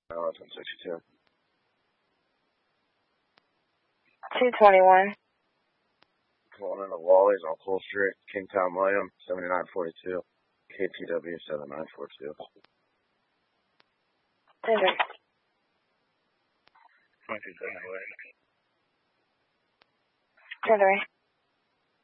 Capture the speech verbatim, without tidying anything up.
Oh, it's one sixty-two. two twenty-one. Pulling into Wally's on Full Street, Kingtown, William, seventy-nine forty-two, K T W seven nine four two. Center. twenty-two seven. Center.